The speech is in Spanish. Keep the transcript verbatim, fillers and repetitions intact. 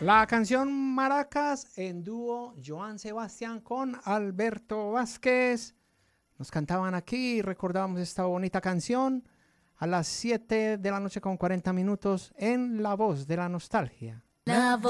La canción Maracas en dúo Joan Sebastián con Alberto Vázquez. Nos cantaban aquí y recordábamos esta bonita canción a las siete de la noche con cuarenta minutos en La Voz de la Nostalgia. La Voz